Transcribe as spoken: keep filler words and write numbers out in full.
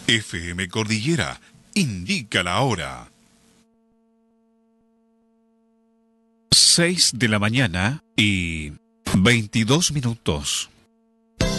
F M Cordillera indica la hora. Seis de la mañana y veintidós minutos.